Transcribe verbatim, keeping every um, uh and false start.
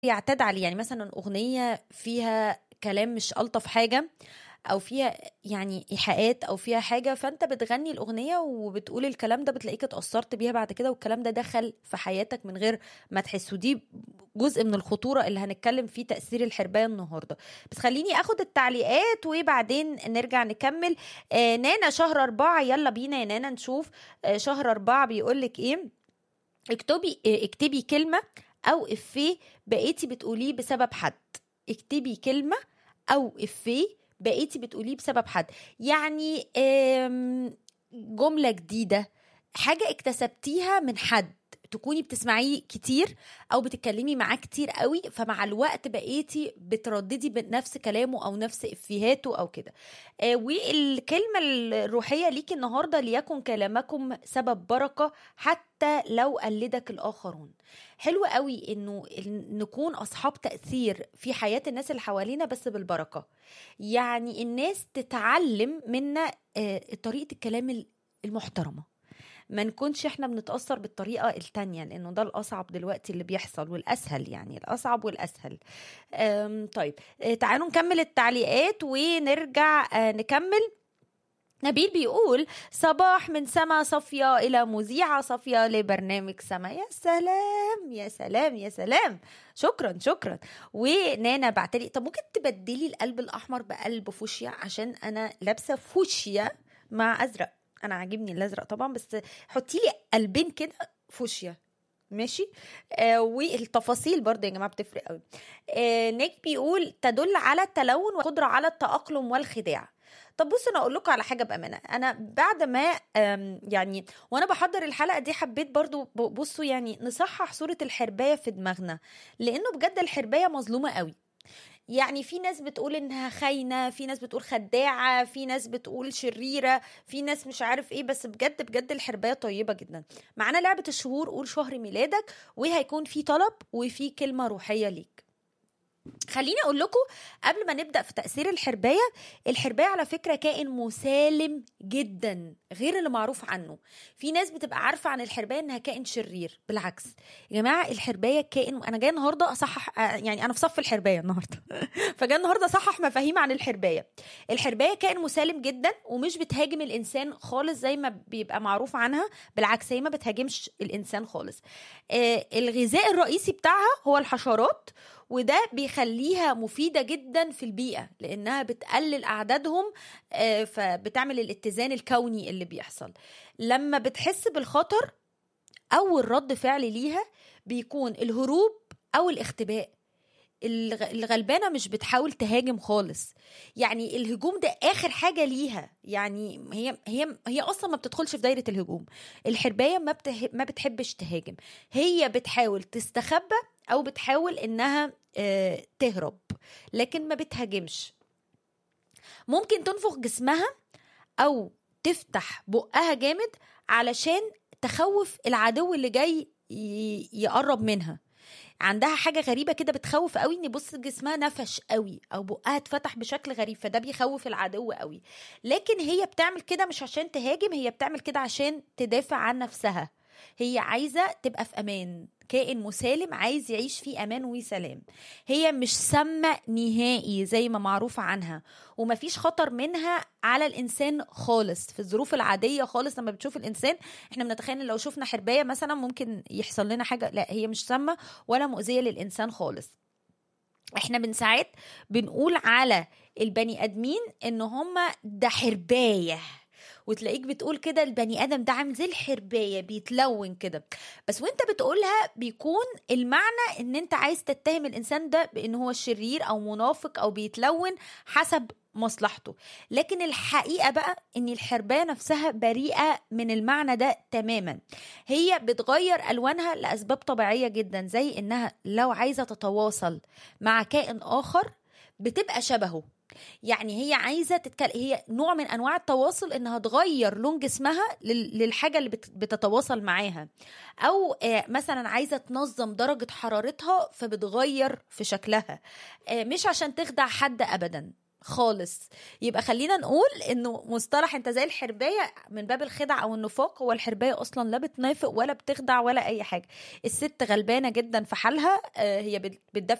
يعتاد عليه. يعني مثلا أغنية فيها كلام مش ألطف حاجة، او فيها يعني ايحاءات او فيها حاجه، فانت بتغني الاغنيه وبتقول الكلام ده، بتلاقيك اتاثرت بيها بعد كده، والكلام ده دخل في حياتك من غير ما تحس. ودي جزء من الخطوره اللي هنتكلم فيه تاثير الحربايه النهارده. بس خليني اخد التعليقات وبعدين نرجع نكمل. آه نانا شهر أربعة، يلا بينا يا نانا نشوف. آه شهر أربعة بيقولك ايه. اكتبي آه اكتبي كلمه او افيه بقيتي بتقوليه بسبب حد. اكتبي كلمه او افيه بقيتي بتقوليه بسبب حد. يعني آم، جملة جديدة، حاجة اكتسبتيها من حد تكوني بتسمعيه كتير او بتتكلمي معاه كتير قوي، فمع الوقت بقيتي بترددي بنفس كلامه او نفس افيهاته او كده. آه والكلمة الروحية ليكي النهاردة: ليكن كلامكم سبب بركة حتى لو قلدك الاخرون. حلو قوي انه نكون اصحاب تأثير في حياة الناس اللي حوالينا بس بالبركة. يعني الناس تتعلم منا آه، طريقة الكلام المحترمة، ما نكونش احنا بنتأثر بالطريقة التانية، لانه ده الاصعب دلوقتي اللي بيحصل، والاسهل يعني الاصعب والاسهل. أم، طيب آه، تعالوا نكمل التعليقات ونرجع آه، نكمل. نبيل بيقول: صباح من سما صافية إلى مذيعة صافية لبرنامج سما. يا سلام يا سلام يا سلام، شكرا شكرا. ونانا بعتلي: طب ممكن تبدلي القلب الأحمر بقلب فوشيا، عشان أنا لابسة فوشيا مع أزرق. أنا عاجبني الأزرق طبعا، بس حطي لي قلبين كده فوشيا، ماشي. آه والتفاصيل برضه يا جماعه بتفرق قوي. آه نيك بيقول: تدل على التلون والقدره على التاقلم والخداع. طب بصوا، انا اقول لكم على حاجه بامانه. انا بعد ما آم، يعني وانا بحضر الحلقه دي حبيت برضو ب- بصوا يعني نصحح صوره الحربايه في دماغنا، لانه بجد الحربايه مظلومه قوي. يعني في ناس بتقول انها خاينة، في ناس بتقول خداعة، في ناس بتقول شريرة، في ناس مش عارف ايه، بس بجد بجد الحرباية طيبة جدا. معانا لعبة الشهور، قول شهر ميلادك وهيكون في طلب وفي كلمة روحية ليك. خليني اقول لكم قبل ما نبدا في تاثير الحربايه: الحربايه على فكره كائن مسالم جدا غير اللي معروف عنه. في ناس بتبقى عارفه عن الحربايه انها كائن شرير، بالعكس يا جماعه الحربايه كائن. انا جايه النهارده اصحح، آه، يعني انا في صف الحربايه النهارده فجاء النهارده اصحح مفاهيم عن الحربايه. الحربايه كائن مسالم جدا ومش بتهاجم الانسان خالص زي ما بيبقى معروف عنها، بالعكس هي ما بتهاجمش الانسان خالص. آه، الغذاء الرئيسي بتاعها هو الحشرات، وده بيخليها مفيدة جدا في البيئة لأنها بتقلل أعدادهم، آه، فبتعمل الاتزان الكوني اللي بيحصل. لما بتحس بالخطر أول رد فعل ليها بيكون الهروب أو الاختباء. الغ- الغلبانة مش بتحاول تهاجم خالص، يعني الهجوم ده آخر حاجة ليها. يعني هي هي هي أصلا ما بتدخلش في دايرة الهجوم. الحرباية ما بته ما بتحبش تهاجم، هي بتحاول تستخبى أو بتحاول إنها آه، تهرب، لكن ما بتهاجمش. ممكن تنفخ جسمها أو تفتح بقها جامد علشان تخوف العدو اللي جاي ي- يقرب منها. عندها حاجة غريبة كده بتخوف قوي، ان بص جسمها نفش قوي او بقها اتفتح بشكل غريب، فده بيخوف العدو قوي. لكن هي بتعمل كده مش عشان تهاجم، هي بتعمل كده عشان تدافع عن نفسها. هي عايزة تبقى في امان، كائن مسالم عايز يعيش في امان وسلام. هي مش سامة نهائي زي ما معروف عنها، ومفيش خطر منها على الانسان خالص في الظروف العادية خالص. لما بتشوف الانسان احنا بنتخيل ان لو شفنا حرباية مثلا ممكن يحصل لنا حاجة، لا هي مش سامة ولا مؤذية للإنسان خالص. احنا من ساعات بنقول على البني آدمين ان هم ده حرباية، وتلاقيك بتقول كده البني آدم ده عامل زي الحرباية بيتلون كده، بس وانت بتقولها بيكون المعنى ان انت عايز تتهم الانسان ده بان هو شرير او منافق او بيتلون حسب مصلحته. لكن الحقيقة بقى ان الحرباية نفسها بريئة من المعنى ده تماما. هي بتغير ألوانها لأسباب طبيعية جدا، زي إنها لو عايزة تتواصل مع كائن آخر بتبقى شبهه. يعني هي عايزة تتكلم، هي نوع من أنواع التواصل إنها تغير لون جسمها لل- للحاجة اللي بت- بتتواصل معاها. أو آه، مثلا عايزة تنظم درجة حرارتها فبتغير في شكلها، آه، مش عشان تخدع حد أبدا. خالص. يبقى خلينا نقول انه مصطلح انت زي الحرباية من باب الخدع او النفاق، هو الحرباية اصلا لا بتنافق ولا بتخدع ولا اي حاجة. الست غلبانة جدا في حالها، آه، هي بت- بتدافع